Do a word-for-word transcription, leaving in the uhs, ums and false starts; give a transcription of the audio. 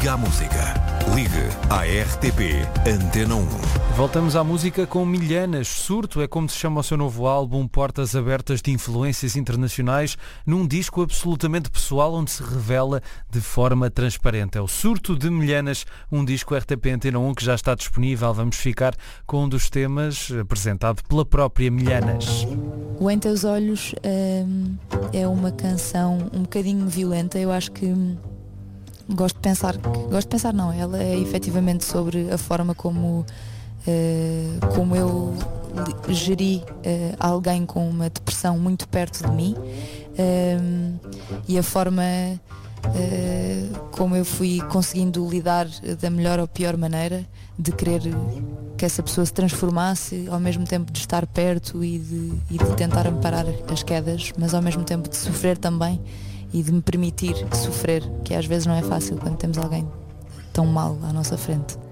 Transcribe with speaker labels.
Speaker 1: Liga à música. Ligue à R T P Antena um.
Speaker 2: Voltamos à música com Milhanas. Surto é como se chama o seu novo álbum, portas abertas de influências internacionais, num disco absolutamente pessoal onde se revela de forma transparente. É o Surto de Milhanas, um disco R T P Antena um que já está disponível. Vamos ficar com um dos temas apresentado pela própria Milhanas.
Speaker 3: O Em Teus Olhos hum, é uma canção um bocadinho violenta. Eu acho que hum, gosto de pensar, que, gosto de pensar não, ela é efetivamente sobre a forma como Uh, como eu geri uh, alguém com uma depressão muito perto de mim, uh, e a forma uh, como eu fui conseguindo lidar da melhor ou pior maneira, de querer que essa pessoa se transformasse, ao mesmo tempo de estar perto e de, e de tentar amparar as quedas, mas ao mesmo tempo de sofrer também e de me permitir sofrer, que às vezes não é fácil quando temos alguém tão mal à nossa frente.